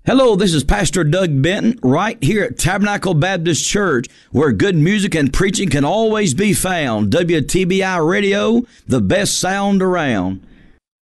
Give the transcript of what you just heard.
Hello, this is Pastor Doug Benton right here at Tabernacle Baptist Church, where good music and preaching can always be found. WTBI Radio, the best sound around.